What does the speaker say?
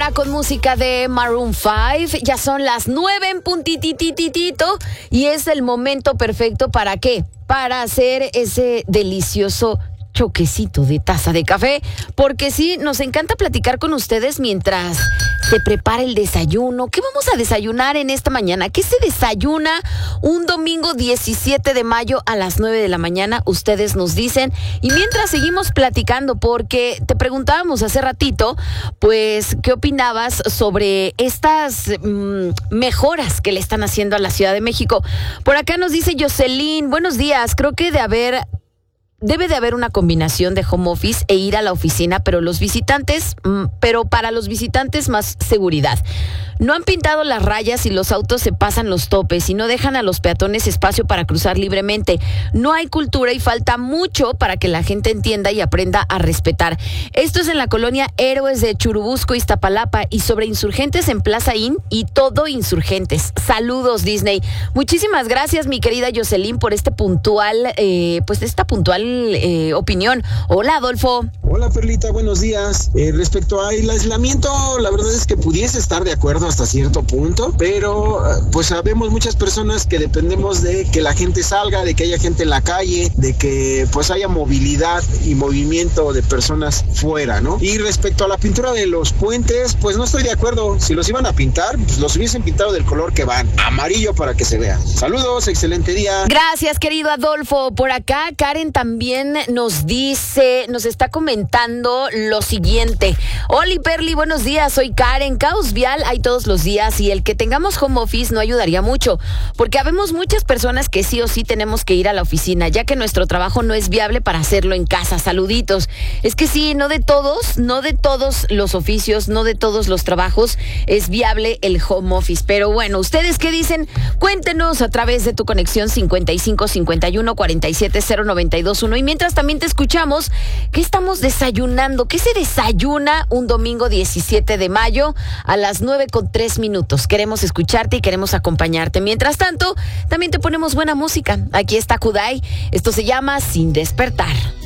hora con música de Maroon 5. Ya son las 9 en puntitititito y es el momento perfecto ¿para qué? Para hacer ese delicioso choquecito de taza de café, porque sí, nos encanta platicar con ustedes mientras se prepara el desayuno. ¿Qué vamos a desayunar en esta mañana? ¿Qué se desayuna un domingo 17 de mayo a las 9 de la mañana? Ustedes nos dicen. Y mientras seguimos platicando, porque te preguntábamos hace ratito, pues, ¿qué opinabas sobre estas mejoras que le están haciendo a la Ciudad de México? Por acá nos dice Jocelyn, buenos días, creo que debe de haber una combinación de home office e ir a la oficina, pero para los visitantes más seguridad. No han pintado las rayas y los autos se pasan los topes y no dejan a los peatones espacio para cruzar libremente. No hay cultura y falta mucho para que la gente entienda y aprenda a respetar. Esto es en la colonia Héroes de Churubusco, Iztapalapa, y sobre insurgentes en Plaza Inn y todo insurgentes. Saludos, Disney. Muchísimas gracias, mi querida Jocelyn, por esta puntual opinión. Hola, Adolfo. Hola, Perlita, buenos días. Respecto al aislamiento, la verdad es que pudiese estar de acuerdo hasta cierto punto, pero pues sabemos muchas personas que dependemos de que la gente salga, de que haya gente en la calle, de que pues haya movilidad y movimiento de personas fuera, ¿no? Y respecto a la pintura de los puentes, pues no estoy de acuerdo. Si los iban a pintar, pues los hubiesen pintado del color que van, amarillo, para que se vea. Saludos, excelente día. Gracias, querido Adolfo. Por acá, Karen también nos está comentando lo siguiente. Oli, Perli, buenos días, soy Karen. Caos vial hay todos los días y el que tengamos home office no ayudaría mucho, porque habemos muchas personas que sí o sí tenemos que ir a la oficina, ya que nuestro trabajo no es viable para hacerlo en casa. Saluditos. Es que sí, no de todos los oficios, no de todos los trabajos es viable el home office. Pero bueno, ¿ustedes qué dicen? Cuéntenos a través de tu conexión 55 51 47 0921. Y mientras también te escuchamos, ¿qué estamos desayunando? ¿Qué se desayuna un domingo 17 de mayo a las 9:03? Queremos escucharte y queremos acompañarte. Mientras tanto, también te ponemos buena música. Aquí está Kudai. Esto se llama Sin Despertar.